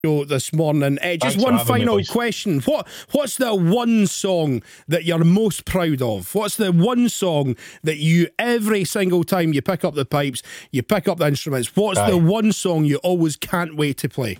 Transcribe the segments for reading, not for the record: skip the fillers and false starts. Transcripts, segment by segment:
show this morning. Just Thanks one for having me, final boys. question. What's the one song that you're most proud of? What's the one song that you, every single time you pick up the pipes, you pick up the instruments, what's the one song you always can't wait to play?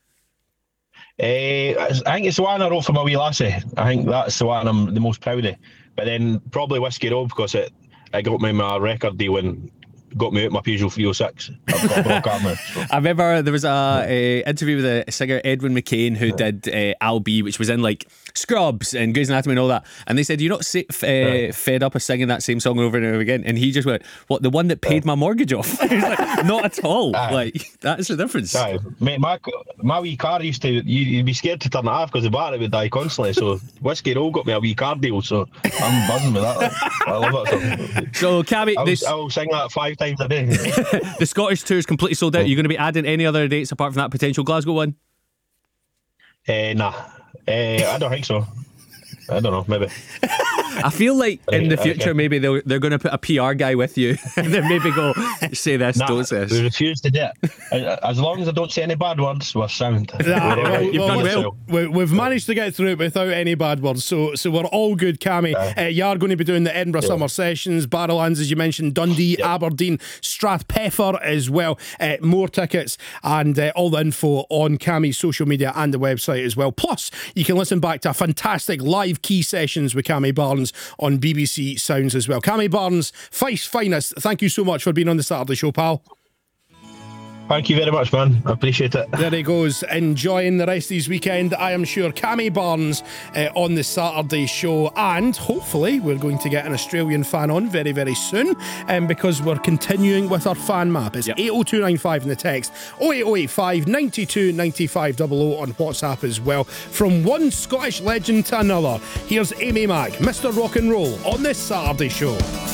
I think it's the one I wrote for my wee lassie. I think that's the one I'm the most proud of. But then probably Whiskey Road, because it got me my record deal and got me out my Peugeot 306. I've got Brock Armour, so. I remember there was a interview with a singer, Edwin McCain, who did I'll Be, which was in like Scrubs and Grey's Anatomy and all that. And they said, you're not fed up of singing that same song over and over again. And he just went, what, the one that paid my mortgage off? He was like, not at all. Like, that's the difference. Mate, my wee car used to, you'd be scared to turn it off because the battery would die constantly. So Whiskey Road got me a wee car deal, so I'm buzzing with that. I love it. So, Cammy, I'll sing that 5 times a day. The Scottish tour is completely sold out. Are you going to be adding any other dates apart from that potential Glasgow one? Nah. I don't think so. I don't know, maybe. I feel like in the future maybe they're going to put a PR guy with you and then maybe go, say this, don't say this. We refuse to do it. As long as I don't say any bad words, we're sound. You've done well. We've managed to get through it without any bad words, so we're all good, Cammy. You are going to be doing the Edinburgh Summer Sessions, Barrowlands, as you mentioned, Dundee, Aberdeen, Strathpeffer as well. More tickets and all the info on Cammy's social media and the website as well. Plus, you can listen back to a fantastic live key sessions with Cammy Barnes on BBC Sounds as well. Cammy Barnes, Fife's finest, thank you so much for being on the Saturday show, pal. Thank you very much, man. I appreciate it. There he goes, enjoying the rest of his weekend, I am sure. Cammy Barnes on the Saturday show, and hopefully we're going to get an Australian fan on very, very soon, because we're continuing with our fan map. It's 80295 in the text, 08085 92 95 00 on WhatsApp as well. From one Scottish legend to another, here's Amy Mac, Mr. Rock and Roll on this Saturday show.